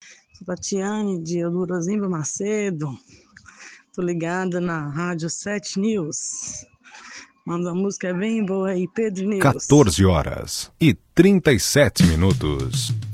Sou Tatiane de Eudorozimba Macedo. Tô ligada na Rádio 7 News. Manda uma música bem boa aí, Pedro News. 14h37.